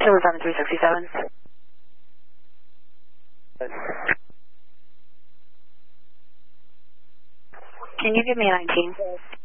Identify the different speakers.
Speaker 1: Kilo 7367. Can you give me a 19?